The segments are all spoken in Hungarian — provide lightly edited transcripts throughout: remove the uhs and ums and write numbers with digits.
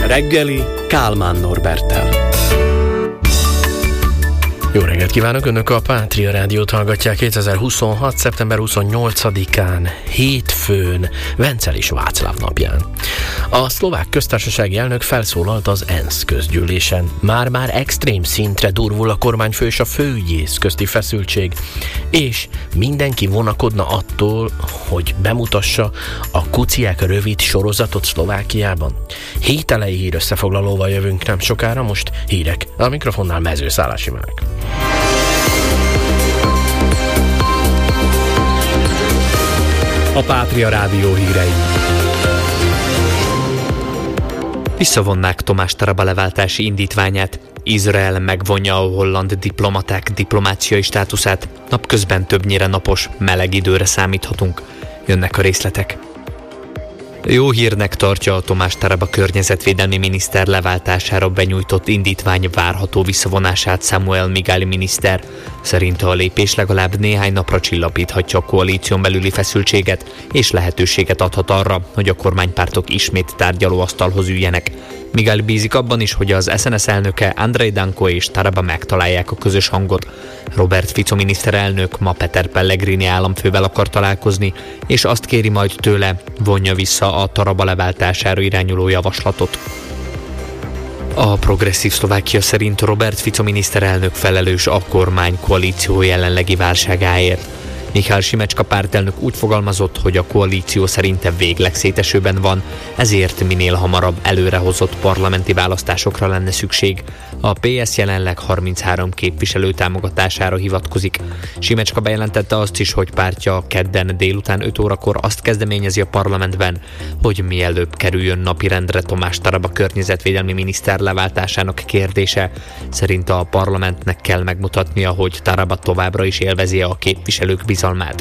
Reggeli Kálmán Norberttel. Jó reggelt kívánok! Önök a Pátria Rádiót hallgatják 2026. szeptember 28-án, hétfőn, Vencel Václav napján. A szlovák köztársasági elnök felszólalt az ENSZ közgyűlésen. Már extrém szintre durvul a kormányfő és a főügyész közti feszültség, és mindenki vonakodna attól, hogy bemutassa a Kuciák rövid sorozatot Szlovákiában. Hét elejé hír összefoglalóval jövünk nem sokára, most hírek. A mikrofonnál Mezőszálási Márk. A Pátria Rádió hírei. Visszavonnák Tomás Taraba leváltási indítványát. Izrael megvonja a holland diplomaták diplomáciai státuszát. Napközben többnyire napos, meleg időre számíthatunk. Jönnek a részletek. Jó hírnek tartja a Tomás Taraba környezetvédelmi miniszter leváltására benyújtott indítvány várható visszavonását Samuel Migály miniszter. Szerinte a lépés legalább néhány napra csillapíthatja a koalíción belüli feszültséget, és lehetőséget adhat arra, hogy a kormánypártok ismét tárgyalóasztalhoz üljenek. Migály bízik abban is, hogy az SNS elnöke Andrej Danko és Taraba megtalálják a közös hangot. Robert Fico miniszterelnök ma Peter Pellegrini államfővel akar találkozni, és azt kéri majd tőle, vonja vissza a Taraba leváltására irányuló javaslatot. A Progresszív Szlovákia szerint Robert Fico miniszterelnök felelős a kormány koalíció jelenlegi válságáért. Mihály Simecska pártelnök úgy fogalmazott, hogy a koalíció szerinte végleg szétesőben van, ezért minél hamarabb előrehozott parlamenti választásokra lenne szükség. A PS jelenleg 33 képviselő támogatására hivatkozik. Simecska bejelentette azt is, hogy pártja kedden délután 5 órakor azt kezdeményezi a parlamentben, hogy mielőbb kerüljön napirendre Tomás Taraba környezetvédelmi miniszter leváltásának kérdése. Szerinte a parlamentnek kell megmutatnia, hogy Taraba továbbra is élvezi a képviselők bizalmát.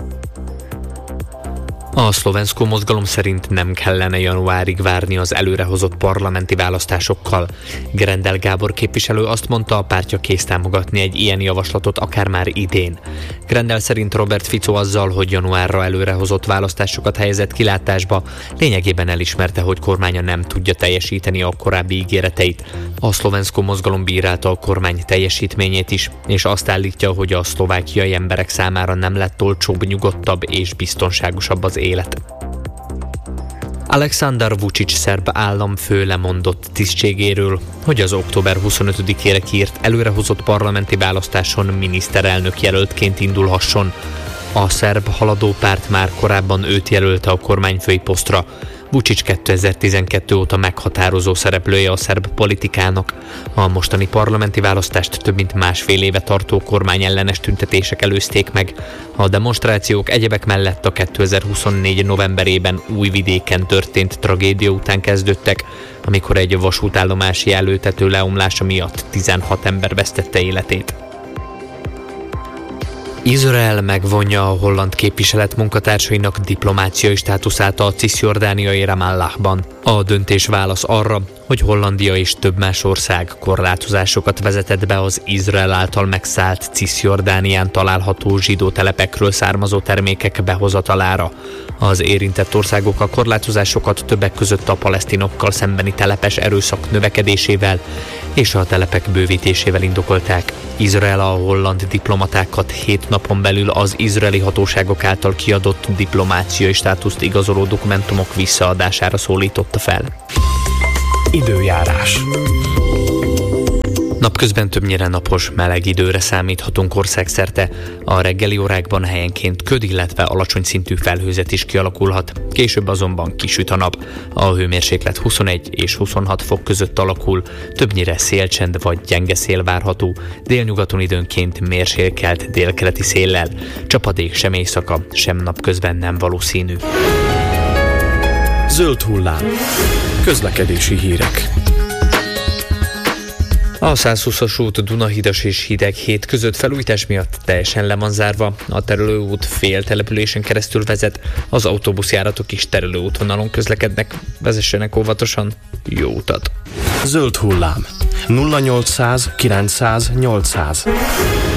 A Szlovensko mozgalom szerint nem kellene januárig várni az előrehozott parlamenti választásokkal. Grendel Gábor képviselő azt mondta, a pártja kész támogatni egy ilyen javaslatot akár már idén. Grendel szerint Robert Fico azzal, hogy januárra előrehozott választásokat helyezett kilátásba, lényegében elismerte, hogy kormánya nem tudja teljesíteni a korábbi ígéreteit. A Szlovensko mozgalom bírálta a kormány teljesítményét is, és azt állítja, hogy a szlovákiai emberek számára nem lett olcsóbb, nyugodtabb és biztonságosabb az élet. Aleksandar Vučić szerb államfő lemondott tisztségéről, hogy az október 25-ére kiírt előrehozott parlamenti választáson miniszterelnök jelöltként indulhasson. A szerb haladó párt már korábban őt jelölte a kormányfői posztra. Vučić 2012 óta meghatározó szereplője a szerb politikának. A mostani parlamenti választást több mint másfél éve tartó kormányellenes tüntetések előzték meg. A demonstrációk egyebek mellett a 2024 novemberében Újvidéken történt tragédia után kezdődtek, amikor egy vasútállomási előtető leomlása miatt 16 ember vesztette életét. Izrael megvonja a holland képviselet munkatársainak diplomáciai státuszát a cisjordániai Ramallahban. A döntés válasz arra, hogy Hollandia és több más ország korlátozásokat vezetett be az Izrael által megszállt Cisjordánián található zsidó telepekről származó termékek behozatalára. Az érintett országok a korlátozásokat többek között a palesztinokkal szembeni telepes erőszak növekedésével és a telepek bővítésével indokolták. Izrael a holland diplomatákat 7 napon belül az izraeli hatóságok által kiadott diplomáciai státuszt igazoló dokumentumok visszaadására szólította fel. Időjárás. Napközben többnyire napos, meleg időre számíthatunk országszerte. A reggeli órákban helyenként köd, illetve alacsony szintű felhőzet is kialakulhat. Később azonban kisüt a nap. A hőmérséklet 21 és 26 fok között alakul, többnyire szélcsend vagy gyenge szél várható, délnyugaton időnként mérsékelt délkeleti széllel. Csapadék sem éjszaka, sem napközben nem valószínű. Zöld hullám. Közlekedési hírek. A 120-as út Dunahidas és Hideg-híd között felújítás miatt teljesen le van zárva. A terelőút fél településen keresztül vezet, az autóbuszjáratok is terelőútvonalon közlekednek. Vezessenek óvatosan, jó utat! Zöld hullám. 0800 900 800.